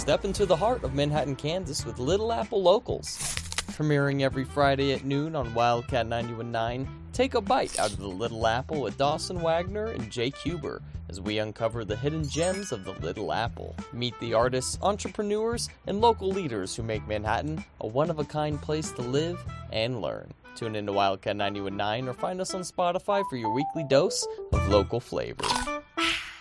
Step into the heart of Manhattan, Kansas with Little Apple Locals. Premiering every Friday at noon on Wildcat 91.9, take a bite out of the Little Apple with Dawson Wagner and Jake Huber as we uncover the hidden gems of the Little Apple. Meet the artists, entrepreneurs, and local leaders who make Manhattan a one-of-a-kind place to live and learn. Tune into Wildcat 91.9 or find us on Spotify for your weekly dose of local flavor.